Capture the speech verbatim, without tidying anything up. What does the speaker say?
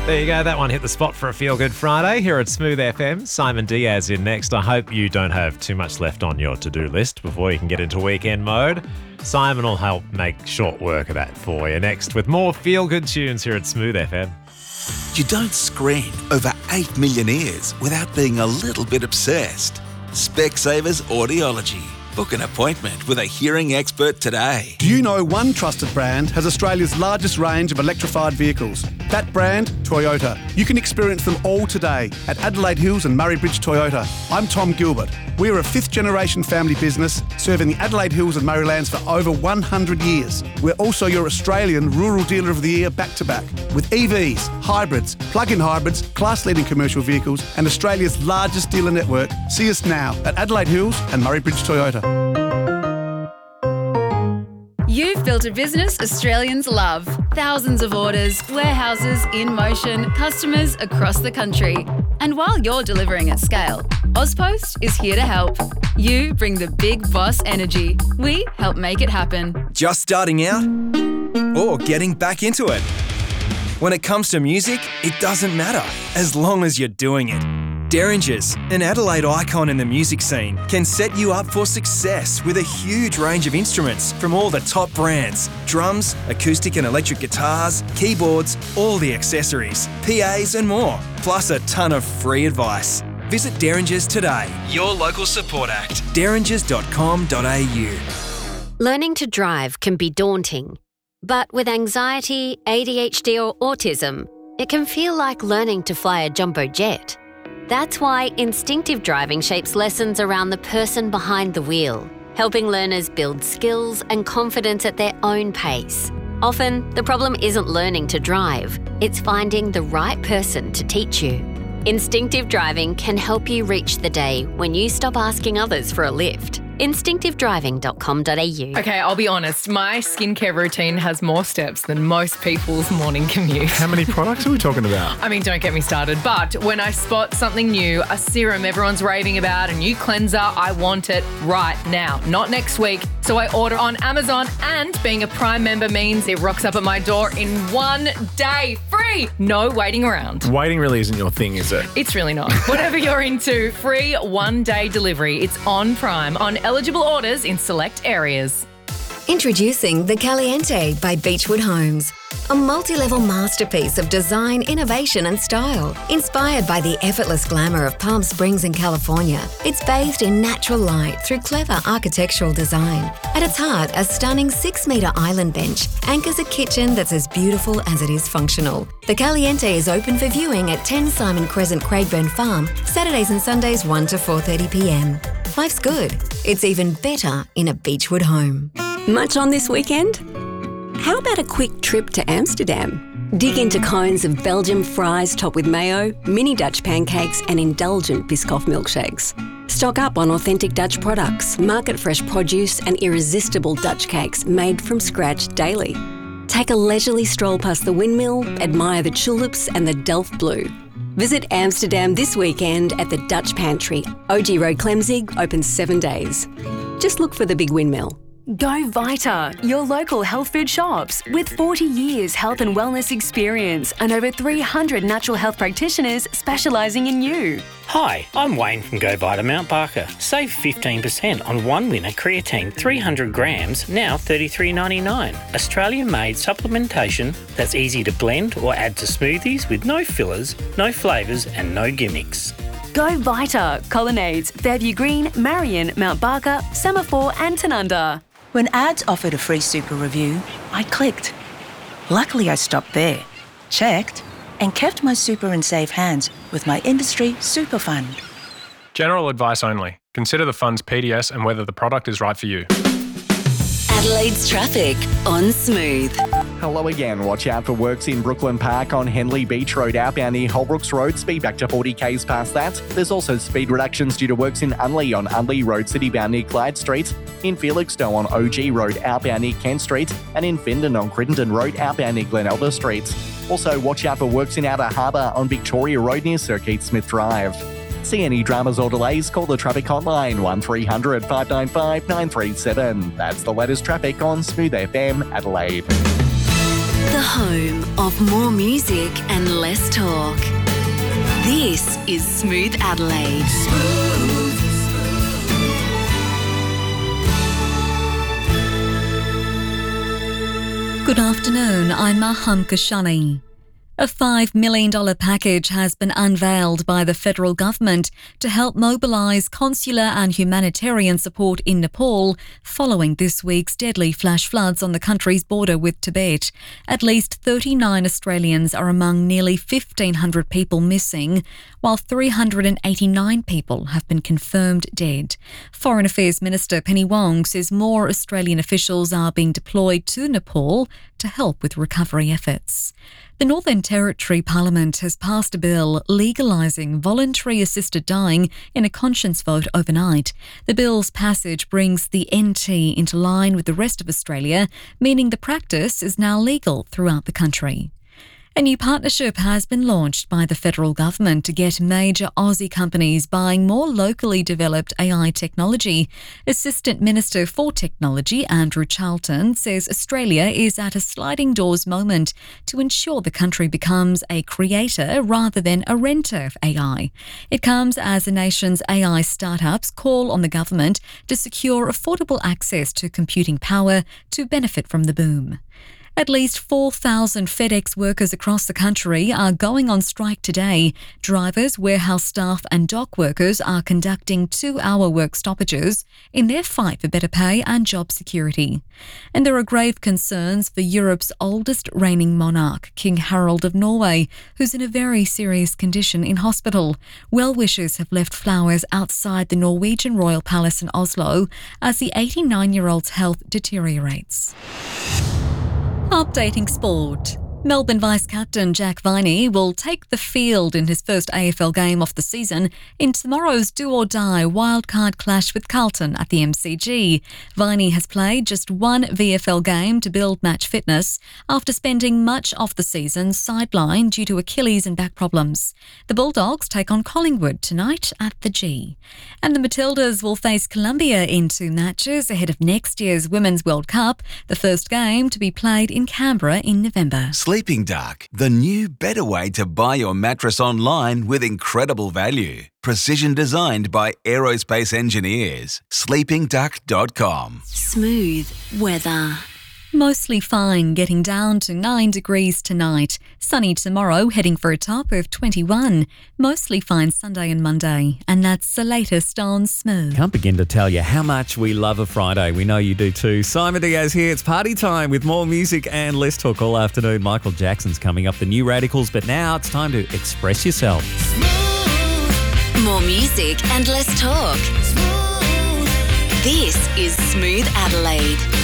There you go. That one hit the spot for a Feel Good Friday here at Smooth F M. Simon Diaz in next. I hope you don't have too much left on your to-do list before you can get into weekend mode. Simon will help make short work of that for you next with more Feel Good tunes here at Smooth F M. You don't screen over eight million ears without being a little bit obsessed. Specsavers Audiology. Book an appointment with a hearing expert today. Do you know one trusted brand has Australia's largest range of electrified vehicles? That brand, Toyota. You can experience them all today at Adelaide Hills and Murray Bridge Toyota. I'm Tom Gilbert. We are a fifth generation family business serving the Adelaide Hills and Murraylands for over one hundred years. We're also your Australian Rural Dealer of the Year back to back with E Vs, hybrids, plug-in hybrids, class-leading commercial vehicles and Australia's largest dealer network. See us now at Adelaide Hills and Murray Bridge Toyota. You've built a business Australians love. Thousands of orders, warehouses in motion, customers across the country. And while you're delivering at scale, Ozpost is here to help. You bring the big boss energy. We help make it happen. Just starting out or getting back into it? When it comes to music, it doesn't matter as long as you're doing it. Derringers, an Adelaide icon in the music scene, can set you up for success with a huge range of instruments from all the top brands. Drums, acoustic and electric guitars, keyboards, all the accessories, P As and more, plus a ton of free advice. Visit Derringers today, your local support act, derringers dot com dot a u. Learning to drive can be daunting, but with anxiety, A D H D or autism, it can feel like learning to fly a jumbo jet. That's why instinctive driving shapes lessons around the person behind the wheel, helping learners build skills and confidence at their own pace. Often, the problem isn't learning to drive, it's finding the right person to teach you. Instinctive driving can help you reach the day when you stop asking others for a lift. instinctive driving dot com dot a u. Okay, I'll be honest. My skincare routine has more steps than most people's morning commute. How many products are we talking about? I mean, don't get me started. But when I spot something new, a serum everyone's raving about, a new cleanser, I want it right now, not next week. So I order on Amazon, and being a Prime member means it rocks up at my door in one day, free. No waiting around. Waiting really isn't your thing, is it? It's really not. Whatever you're into, free one-day delivery. It's on Prime, on eligible orders in select areas. Introducing the Caliente by Beechwood Homes. A multi-level masterpiece of design, innovation and style. Inspired by the effortless glamour of Palm Springs in California, it's bathed in natural light through clever architectural design. At its heart, a stunning six-metre island bench anchors a kitchen that's as beautiful as it is functional. The Caliente is open for viewing at ten Simon Crescent, Craigburn Farm, Saturdays and Sundays one to four thirty p m. Life's good. It's even better in a Beechwood home. Much on this weekend? How about a quick trip to Amsterdam? Dig into cones of Belgian fries topped with mayo, mini Dutch pancakes and indulgent Biscoff milkshakes. Stock up on authentic Dutch products, market-fresh produce and irresistible Dutch cakes made from scratch daily. Take a leisurely stroll past the windmill, admire the tulips and the Delft Blue. Visit Amsterdam this weekend at the Dutch Pantry, O G Road Clemzig, open seven days. Just look for the big windmill. Go Vita, your local health food shops. With forty years health and wellness experience and over three hundred natural health practitioners specialising in you. Hi, I'm Wayne from Go Vita Mount Barker. Save fifteen percent on one winner creatine three hundred grams, now thirty-three ninety-nine. Australian-made supplementation that's easy to blend or add to smoothies with no fillers, no flavours and no gimmicks. Go Vita, Colonnades, Fairview Green, Marion, Mount Barker, Semaphore and Tanunda. When ads offered a free super review, I clicked. Luckily, I stopped there, checked, and kept my super in safe hands with my industry super fund. General advice only. Consider the fund's P D S and whether the product is right for you. Adelaide's traffic on Smooth. Hello again. Watch out for works in Brooklyn Park on Henley Beach Road outbound near Holbrooks Road. Speed back to forty k's past that. There's also speed reductions due to works in Unley on Unley Road citybound near Clyde Street, in Felixstowe on O G Road outbound near Kent Street, and in Findon on Crittenden Road outbound near Glen Elder Street. Also, watch out for works in Outer Harbour on Victoria Road near Sir Keith Smith Drive. See any dramas or delays, call the traffic hotline one three hundred, five nine five, nine three seven. That's the latest traffic on Smooth F M Adelaide. The home of more music and less talk. This is Smooth Adelaide. Good afternoon, I'm Maham Kashani. A five million dollars package has been unveiled by the federal government to help mobilise consular and humanitarian support in Nepal following this week's deadly flash floods on the country's border with Tibet. At least thirty-nine Australians are among nearly fifteen hundred people missing, while three hundred eighty-nine people have been confirmed dead. Foreign Affairs Minister Penny Wong says more Australian officials are being deployed to Nepal to help with recovery efforts. The Northern Territory Parliament has passed a bill legalising voluntary assisted dying in a conscience vote overnight. The bill's passage brings the N T into line with the rest of Australia, meaning the practice is now legal throughout the country. A new partnership has been launched by the federal government to get major Aussie companies buying more locally developed A I technology. Assistant Minister for Technology Andrew Charlton says Australia is at a sliding doors moment to ensure the country becomes a creator rather than a renter of A I. It comes as the nation's A I startups call on the government to secure affordable access to computing power to benefit from the boom. At least four thousand FedEx workers across the country are going on strike today. Drivers, warehouse staff and dock workers are conducting two-hour work stoppages in their fight for better pay and job security. And there are grave concerns for Europe's oldest reigning monarch, King Harald of Norway, who's in a very serious condition in hospital. Well-wishers have left flowers outside the Norwegian Royal Palace in Oslo as the eighty-nine-year-old's health deteriorates. Updating sport. Melbourne Vice-Captain Jack Viney will take the field in his first A F L game of the season in tomorrow's do-or-die wildcard clash with Carlton at the M C G. Viney has played just one V F L game to build match fitness after spending much of the season sidelined due to Achilles and back problems. The Bulldogs take on Collingwood tonight at the G. And the Matildas will face Colombia in two matches ahead of next year's Women's World Cup, the first game to be played in Canberra in November. Sleeping Duck, the new better way to buy your mattress online with incredible value. Precision designed by aerospace engineers. sleeping duck dot com. Smooth weather. Mostly fine, getting down to nine degrees tonight. Sunny tomorrow, heading for a top of twenty-one. Mostly fine Sunday and Monday. And that's the latest on Smooth. Can't begin to tell you how much we love a Friday. We know you do too. Simon Diaz here. It's party time with more music and less talk all afternoon. Michael Jackson's coming up, the New Radicals. But now it's time to express yourself. More music and less talk. This is Smooth Adelaide.